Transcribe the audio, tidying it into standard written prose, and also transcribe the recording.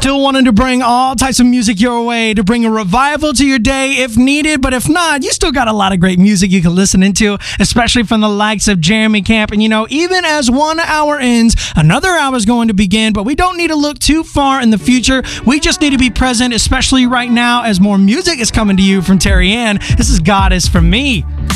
Still wanting to bring all types of music your way, to bring a revival to your day if needed, but if not, you still got a lot of great music you can listen into, especially from the likes of Jeremy Camp. And even as 1 hour ends, another hour is going to begin, but we don't need to look too far in the future. We just need to be present, especially right now as more music is coming to you from Terry Ann. This is God is for Me.